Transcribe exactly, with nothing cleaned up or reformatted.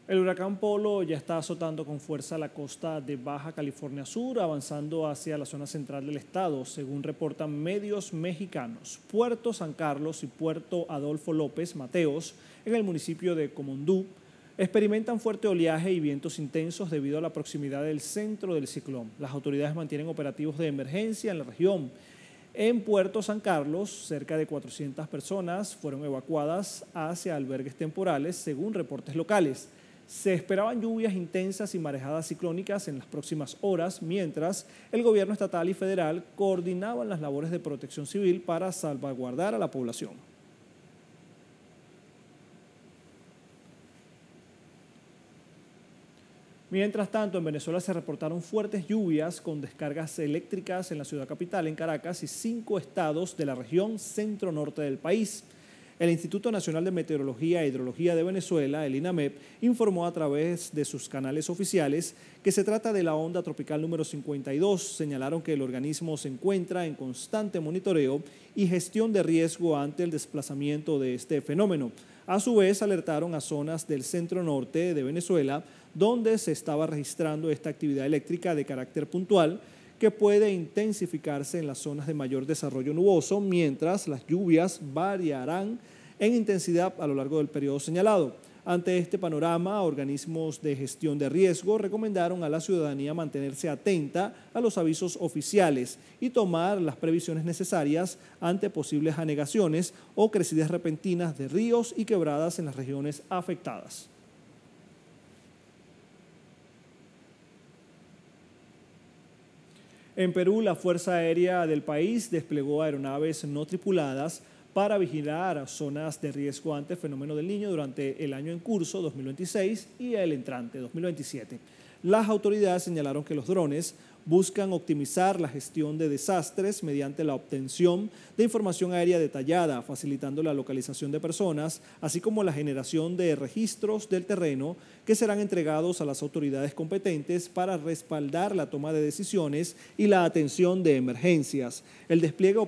El huracán Polo ya está azotando con fuerza la costa de Baja California Sur, avanzando hacia la zona central del estado, según reportan medios mexicanos. Puerto San Carlos y Puerto Adolfo López Mateos, en el municipio de Comondú, experimentan fuerte oleaje y vientos intensos debido a la proximidad del centro del ciclón. Las autoridades mantienen operativos de emergencia en la región. En Puerto San Carlos, cerca de cuatrocientas personas fueron evacuadas hacia albergues temporales, según reportes locales. Se esperaban lluvias intensas y marejadas ciclónicas en las próximas horas, mientras el gobierno estatal y federal coordinaban las labores de protección civil para salvaguardar a la población. Mientras tanto, en Venezuela se reportaron fuertes lluvias con descargas eléctricas en la ciudad capital, en Caracas, y cinco estados de la región centro-norte del país. El Instituto Nacional de Meteorología e Hidrología de Venezuela, el INAMEP, informó a través de sus canales oficiales que se trata de la onda tropical número cincuenta y dos. Señalaron que el organismo se encuentra en constante monitoreo y gestión de riesgo ante el desplazamiento de este fenómeno. A su vez, alertaron a zonas del centro-norte de Venezuela, donde se estaba registrando esta actividad eléctrica de carácter puntual, que puede intensificarse en las zonas de mayor desarrollo nuboso, mientras las lluvias variarán en intensidad a lo largo del periodo señalado. Ante este panorama, organismos de gestión de riesgo recomendaron a la ciudadanía mantenerse atenta a los avisos oficiales y tomar las previsiones necesarias ante posibles anegaciones o crecidas repentinas de ríos y quebradas en las regiones afectadas. En Perú, la Fuerza Aérea del país desplegó aeronaves no tripuladas para vigilar zonas de riesgo ante el fenómeno del Niño durante el año en curso dos mil veintiséis y el entrante dos mil veintisiete. Las autoridades señalaron que los drones buscan optimizar la gestión de desastres mediante la obtención de información aérea detallada, facilitando la localización de personas, así como la generación de registros del terreno que serán entregados a las autoridades competentes para respaldar la toma de decisiones y la atención de emergencias. El despliegue